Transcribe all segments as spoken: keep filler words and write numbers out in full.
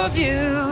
of you.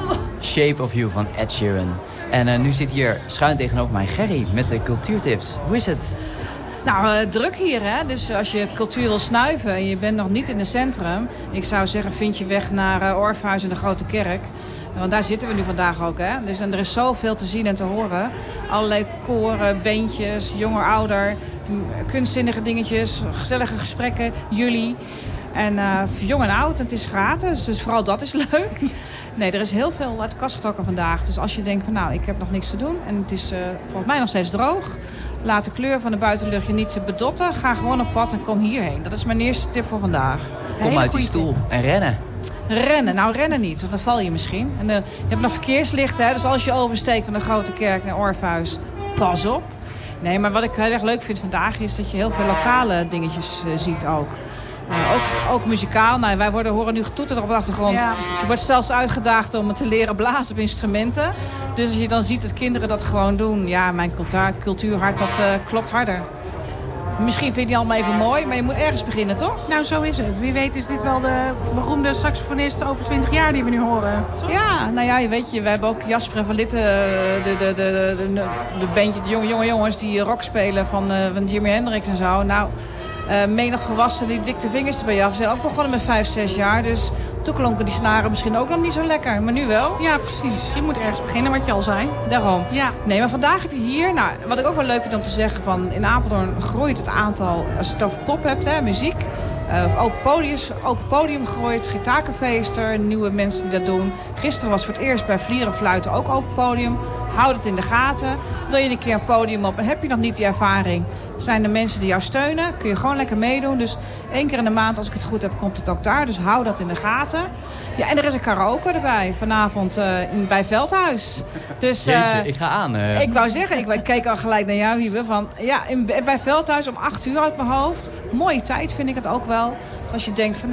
Shape of You van Ed Sheeran. En uh, nu zit hier schuin tegenover mij Gerry met de cultuurtips. Hoe is het? Nou, uh, druk hier, hè. Dus als je cultuur wil snuiven en je bent nog niet in het centrum... ik zou zeggen, vind je weg naar uh, Orpheus en de Grote Kerk. Want daar zitten we nu vandaag ook, hè. Dus, en er is zoveel te zien en te horen. Allerlei koren, bandjes, jonger, ouder, kunstzinnige dingetjes, gezellige gesprekken, jullie... En uh, voor jong en oud, het is gratis, dus vooral dat is leuk. Nee, er is heel veel uit de kast getrokken vandaag. Dus als je denkt van nou, ik heb nog niks te doen en het is uh, volgens mij nog steeds droog. Laat de kleur van de buitenlucht je niet bedotten. Ga gewoon op pad en kom hierheen. Dat is mijn eerste tip voor vandaag. Kom Hele uit die stoel tip. en rennen. Rennen, nou rennen niet, want dan val je misschien. En, uh, je hebt nog verkeerslichten, hè? Dus als je oversteekt van de Grote Kerk naar Orpheus, pas op. Nee, maar wat ik heel erg leuk vind vandaag is dat je heel veel lokale dingetjes uh, ziet ook. Uh, ook, ook muzikaal. Nou, wij worden, horen nu getoeterd op de achtergrond. Ja. Je wordt zelfs uitgedaagd om te leren blazen op instrumenten. Dus als je dan ziet dat kinderen dat gewoon doen... ja, mijn cultuur, cultuurhart, dat uh, klopt harder. Misschien vind je die allemaal even mooi, maar je moet ergens beginnen, toch? Nou, zo is het. Wie weet is dit wel de beroemde saxofonist over twintig jaar die we nu horen. Toch? Ja, nou ja, je weet je, we hebben ook Jasper en Van Litten, de, de, de, de, de, de bandje, de jonge, jonge jongens die rock spelen van, uh, van Jimi Hendrix en zo. Nou... Uh, menig volwassenen die dik de vingers erbij af zijn ook begonnen met vijf, zes jaar. Dus toen klonken die snaren misschien ook nog niet zo lekker. Maar nu wel. Ja, precies. Je moet ergens beginnen, wat je al zei. Daarom. Ja. Nee, maar vandaag heb je hier... Nou, wat ik ook wel leuk vind om te zeggen... Van, in Apeldoorn groeit het aantal... Als je het over pop hebt, hè, muziek... Uh, open, podium, open podium gegooid, gitaarcafeest er, nieuwe mensen die dat doen. Gisteren was voor het eerst bij Vlieren Fluiten ook open podium. Houd het in de gaten. Wil je een keer een podium op en heb je nog niet die ervaring... zijn er mensen die jou steunen, kun je gewoon lekker meedoen. Dus één keer in de maand, als ik het goed heb, komt het ook daar. Dus hou dat in de gaten. Ja, en er is een karaoke erbij, vanavond uh, in, bij Veldhuis. Dus, uh, Jeetje, ik ga aan. Uh... Ik wou zeggen, ik, ik keek al gelijk naar jou, Wiebe. Van, ja, in, bij Veldhuis om acht uur uit mijn hoofd. Mooie tijd vind ik het ook wel. Dus als je denkt van...